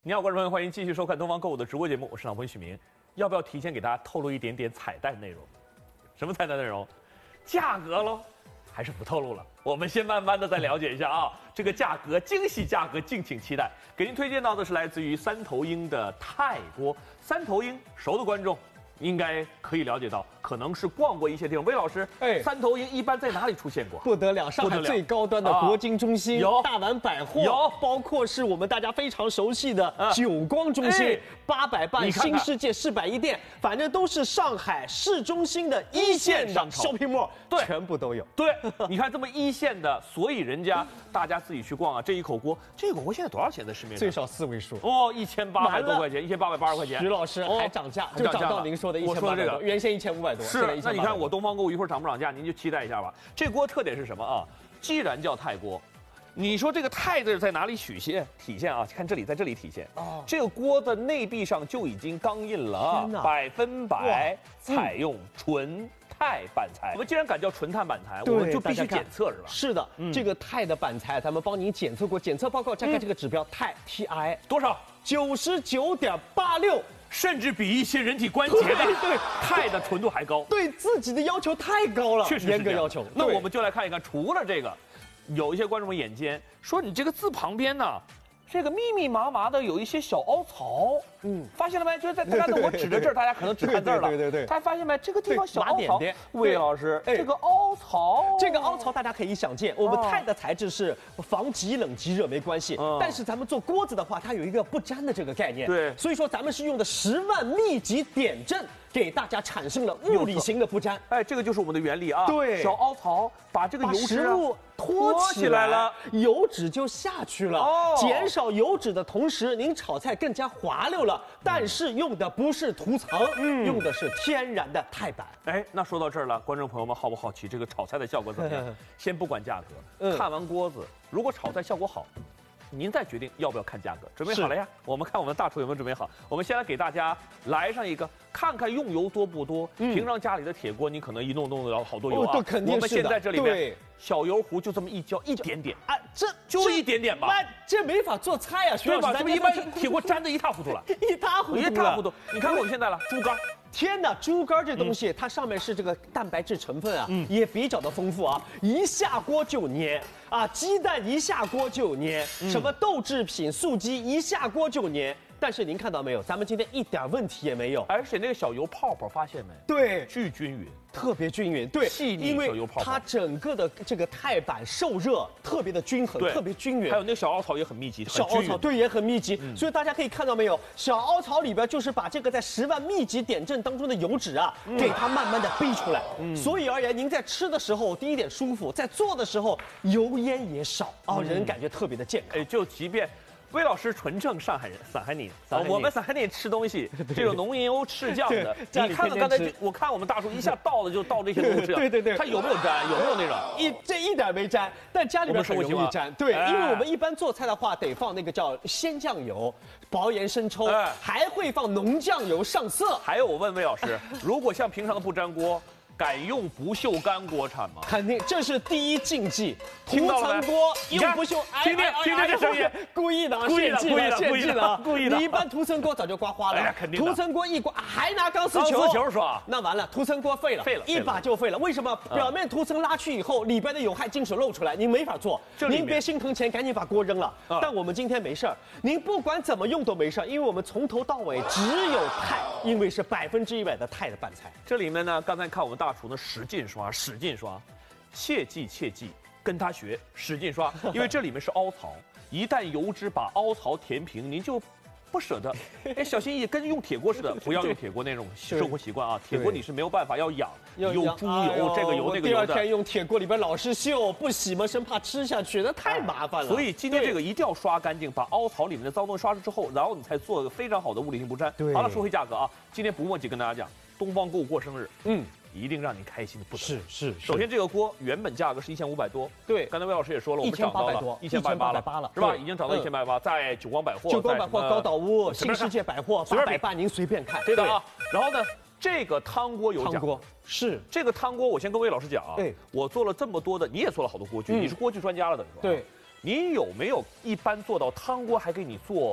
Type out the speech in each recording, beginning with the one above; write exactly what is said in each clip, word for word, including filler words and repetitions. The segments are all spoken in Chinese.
你好，观众朋友，欢迎继续收看东方购物的直播节目，我是老朋友许明。要不要提前给大家透露一点点彩蛋内容？什么彩蛋内容？价格喽，还是不透露了？我们先慢慢的再了解一下啊，这个价格惊喜价格，敬请期待。给您推荐到的是来自于三头鹰的钛锅。三头鹰熟的观众应该可以了解到，可能是逛过一些地方。魏老师，哎，三头鹰一般在哪里出现过？ 不得了，上海最高端的国金中心、 有大丸百货， 有， 包括是我们大家非常熟悉的久光中心、八佰伴、新世界、世百一店，反正都是上海市中心的一线的 shopping mall， 对，全部都有。 对，你看这么一线的，所以人家大家自己去逛啊。这一口锅，这一口锅现在多少钱在市面上？ 最少四位数哦，一千八百多块钱，一千八百八十块钱。 徐老师还涨价，就涨到您说的一千八百多，原先一千五百多。 是，那你看我东方购物一会儿涨不涨价，您就期待一下吧。这锅特点是什么啊？既然叫钛锅，你说这个钛字在哪里体现？体现啊，看这里，在这里体现。哦，这个锅的内壁上就已经钢印了啊，百分百采用纯钛板材。我们既然敢叫纯钛板材，我们就必须检测是吧？ 是的，这个钛的板材，咱们帮您检测过，检测报告再看这个指标，钛 T I 多少？ 九十九点八六。 甚至比一些人体关节的对钛的纯度还高， 对自己的要求太高了， 确实严格要求。 那我们就来看一看，除了这个，有一些观众们眼尖说你这个字旁边呢，这个密密麻麻的有一些小凹槽，嗯，发现了没？就是在刚才我指着这儿，大家可能只看字了， 对对对， 大家发现没？这个地方小凹槽，魏老师，这个凹槽， 这个凹槽大家可以想见，我们钛的材质是防极冷极热没关系，但是咱们做锅子的话，它有一个不粘的这个概念， 对， 所以说咱们是用的十万密集点阵。给大家产生了物理型的不粘， 哎，这个就是我们的原理啊。 对， 小凹槽把这个油脂物托起来了，油脂就下去了。哦，减少油脂的同时，您炒菜更加滑溜了。但是用的不是涂层，嗯，用的是天然的钛板。 哎，那说到这儿了，观众朋友们好不好奇这个炒菜的效果怎么样？先不管价格，看完锅子，如果炒菜效果好，您再决定要不要看价格。准备好了呀？我们看我们大厨有没有准备好。我们先来给大家来上一个，看看用油多不多。嗯、平常家里的铁锅，你可能一弄弄得了好多油啊。 哦，肯定是的。 我们现在这里面小油壶就这么一浇，一点点啊，这就一点点吧。 这没法做菜啊， 对吧？这不一般铁锅粘得一塌糊涂了， 一塌糊涂， 一塌糊涂。你看我们现在了，猪肝。 天哪，猪肝这东西，嗯、它上面是这个蛋白质成分啊，嗯、也比较的丰富啊，一下锅就粘啊，鸡蛋一下锅就粘，嗯、什么豆制品、素鸡一下锅就粘。但是您看到没有，咱们今天一点问题也没有， 而且那个小油泡泡发现没？ 对， 巨均匀， 特别均匀，对， 细腻小油泡泡， 它整个的这个钛板受热特别的均衡，特别均匀， 还有那个小凹槽也很密集， 小凹槽对也很密集，嗯、所以大家可以看到没有，小凹槽里边就是把这个在十万密集点阵当中的油脂啊，嗯、给它慢慢的逼出来，嗯、所以而言，您在吃的时候第一点舒服，在做的时候油烟也少啊，嗯、人感觉特别的健康， 哎，就即便。魏老师纯正上海人，上海人，我们上海人吃东西，这个浓油赤酱的，你看看刚才，我看我们大厨一下倒的就倒这些东西， 对对对， 他有没有沾？有没有那种？ 一这一点没沾，但家里边很容易沾。对，因为我们一般做菜的话，得放那个叫鲜酱油、薄盐生抽，还会放浓酱油上色。 还有，我问魏老师，如果像平常的不粘锅。敢用不锈钢锅铲吗？ 肯定，这是第一禁忌。涂层锅用不锈， 听听听听这声音， 故意的， 故意的，故意的， 故意的， 故意的。 你一般涂层锅早就刮花了， 肯定。 涂层锅一刮，还拿钢丝球， 钢丝球是吧？ 那完了，涂层锅废了， 废了， 一把就废了。为什么？表面涂层拉去以后，里边的有害金属露出来，您没法做。您别心疼钱，赶紧把锅扔了。但我们今天没事儿，您不管怎么用都没事儿，因为我们从头到尾只有钛，因为是百分之一百的钛的板材。 这里面呢，刚才看我们大厨呢使劲刷，使劲刷，切记切记，跟他学，使劲刷，因为这里面是凹槽，一旦油脂把凹槽填平，您就不舍得，哎，小心翼翼，跟用铁锅似的，不要用铁锅那种生活习惯啊。铁锅你是没有办法要养，有猪油，这个油那个油的。 第二天用铁锅里边老是锈，不洗嘛，生怕吃下去，那太麻烦了。 所以今天这个一定要刷干净，把凹槽里面的脏东西刷了之后，然后你才做个非常好的物理性不粘。好了，说回价格啊，今天不墨迹跟大家讲，东方购物过生日，嗯。一定让你开心的不得了。 是是。 首先，这个锅原本价格是一千五百多， 对。 刚才魏老师也说了，我们涨到了一千八百八了，是吧？已经涨到一千八百八，在久光百货、 久光百货、高岛屋、新世界百货、八百八，您随便看。 对的啊。然后呢，这个汤锅有讲， 是这个汤锅，我先跟魏老师讲啊，对，我做了这么多的，你也做了好多锅具，你是锅具专家了的是吧？ 对。 你有没有一般做到汤锅还给你做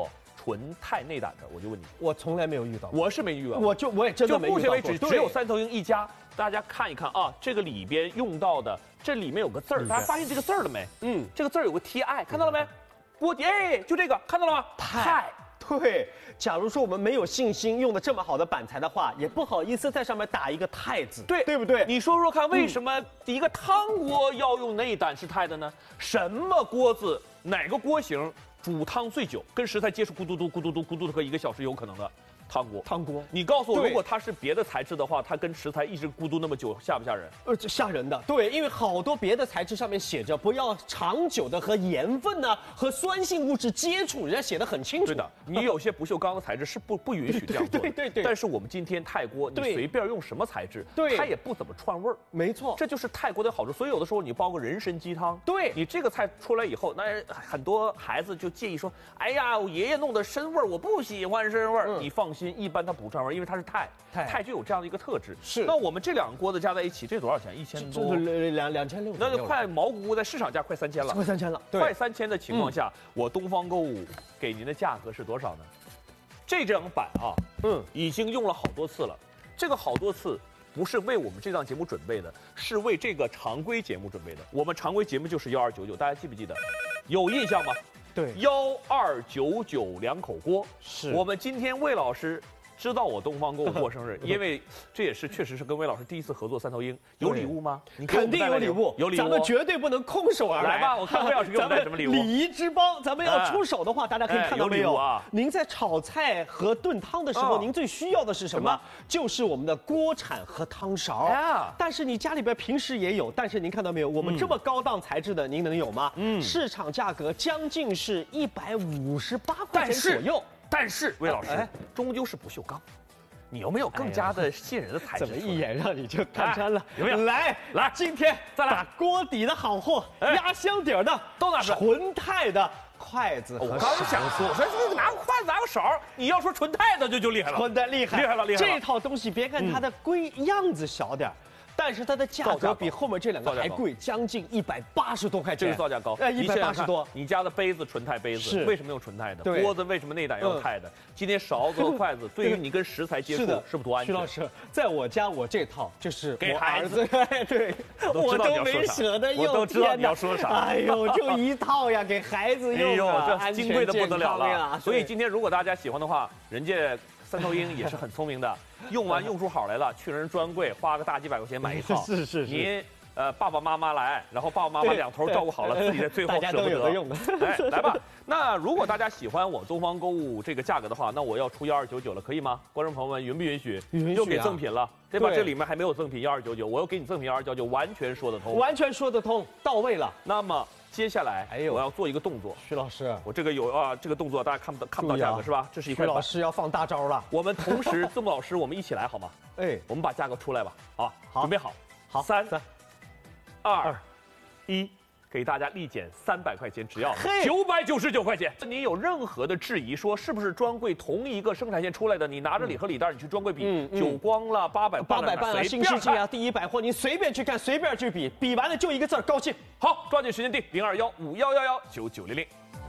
纯钛内胆的？我就问你， 我从来没有遇到过， 我是没遇到， 我就我也真的没遇到过。 就目前为止，只有三头鹰一家。大家看一看啊，这个里边用到的，这里面有个字儿，大家发现这个字儿了没？嗯，这个字儿有个 T I， 看到了没？锅底，哎，就这个，看到了吗？ 钛。对，假如说我们没有信心用的这么好的板材的话，也不好意思在上面打一个钛字， 对对不对？ 你说说看，为什么一个汤锅要用内胆是钛的呢？什么锅子，哪个锅型煮汤最久，跟食材接触咕嘟嘟咕嘟嘟咕嘟嘟个一个小时有可能的？汤锅， 汤锅， 你告诉我，如果它是别的材质的话，它跟食材一直咕嘟那么久，吓不吓人？ 呃，吓人的，对，因为好多别的材质上面写着不要长久的和盐分呢、啊、和酸性物质接触，人家写的很清楚。 对的，你有些不锈钢的材质是不不允许这样做的。 对对 对, 对, 对。 但是我们今天钛锅，你随便用什么材质， 对， 它也不怎么串味儿。 没错， 这就是钛锅的好处。所以有的时候你煲个人参鸡汤， 对你这个菜出来以后，那很多孩子就介意说，哎呀，我爷爷弄的参味儿，我不喜欢参味儿。嗯、你放心，一般它不串味儿，因为它是钛，钛就有这样的一个特质。 是。 那我们这两个锅子加在一起，这多少钱？一千多， 两两千六。 那就快毛估估在市场价快三千了， 快三千了。 快三千的情况下，嗯、我东方购物给您的价格是多少呢？这张板啊，嗯，已经用了好多次了。这个好多次不是为我们这档节目准备的，是为这个常规节目准备的。我们常规节目就是幺二九九，大家记不记得？有印象吗？ 对， 幺二九九两口锅。 是我们今天魏老师知道我东方购物过生日，因为这也是确实是跟魏老师第一次合作三头鹰，有礼物吗？ 你肯定有礼物， 有礼物， 咱们绝对不能空手而来。 来吧，我看魏老师给我们带什么礼物。 礼仪之邦，咱们要出手的话，大家可以看到没有？ 啊， 您在炒菜和炖汤的时候，您最需要的是什么？就是我们的锅铲和汤勺。但是你家里边平时也有，但是您看到没有？我们这么高档材质的，您能有吗？嗯，市场价格将近是一百五十八块钱左右。 但是魏老师，终究是不锈钢。你有没有更加的吸引人的材质？ 怎么一眼让你就看穿了？ 有没有？ 来来， 今天再来把锅底的好货、压箱底的都拿出来， 纯钛的筷子和勺。 我刚想说，我说这个拿个筷子拿个勺，你要说纯钛的就就厉害了， 纯的厉害， 厉害了，厉害了。 这套东西别看它的规样子小点。但是它的价格比后面这两个还贵，将近一百八十多块钱。 这是造价高， 哎，一百八十多。 你家的杯子纯钛杯子， 是为什么用纯钛的？锅子为什么内胆用钛的？今天勺子和筷子，对于你跟食材接触，是不是多安全？ 徐老师，在我家我这套就是给孩子， 对，我都没舍得用。 我都知道你要说啥。 哎呦，就一套呀，给孩子用。 哎呦，这金贵的不得了了。 所以今天如果大家喜欢的话，人家三头鹰也是很聪明的。用完用出好来了，去人专柜花个大几百块钱买一套。 是是是。 您呃爸爸妈妈来，然后爸爸妈妈两头照顾好了，自己在最后舍不得用的。 哎，来吧。那如果大家喜欢我东方购物这个价格的话，那我要出幺二九九了，可以吗？观众朋友们，允不允许？ 允许。 又给赠品了，对吧？这里面还没有赠品幺二九九，我又给你赠品幺二九九，完全说得通。 完全说得通，到位了。 那么。接下来，哎呦，我要做一个动作。 徐老师， 我这个有啊，这个动作大家看不到，看不到价格是吧？这是一块。 徐老师要放大招了。 我们同时，字幕老师，我们一起来好吗？ 哎， 我们把价格出来吧。好， 好， 准备好。 好， 三、二、一，给大家立减三百块钱，只要九百九十九块钱。你有任何的质疑，说是不是专柜同一个生产线出来的？你拿着礼盒礼袋，你去专柜比，久光了、八百八百半啊、新世纪啊、第一百货，你随便去看，随便去比，比完了就一个字儿高兴。 好，抓紧时间定零二幺五幺幺幺九九零零。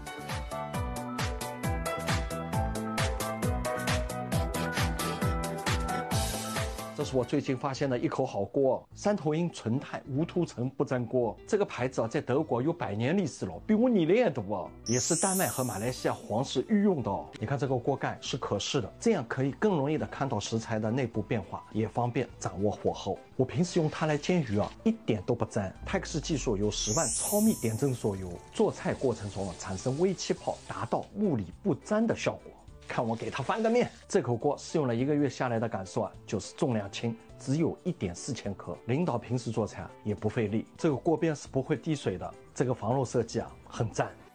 这是我最近发现的一口好锅，三头鹰纯钛无涂层不粘锅。这个牌子啊，在德国有百年历史了，比我年龄也多啊，也是丹麦和马来西亚皇室御用的哦。你看这个锅盖是可视的，这样可以更容易的看到食材的内部变化，也方便掌握火候。我平时用它来煎鱼啊，一点都不粘。泰克斯技术由十万超密点阵所有，做菜过程中啊产生微气泡，达到物理不粘的效果。看我给它翻个面，这口锅试用了一个月下来的感受啊，就是重量轻，只有一点四千克。领导平时做菜啊也不费力，这个锅边是不会滴水的，这个防漏设计啊很赞。